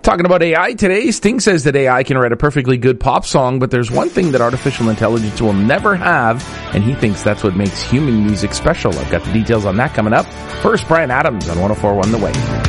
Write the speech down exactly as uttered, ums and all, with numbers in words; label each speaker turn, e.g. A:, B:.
A: Talking about A I today, Sting says that A I can write a perfectly good pop song, but there's one thing that artificial intelligence will never have, and he thinks that's what makes human music special. I've got the details on that coming up. First, Bryan Adams on one oh four point one The Way.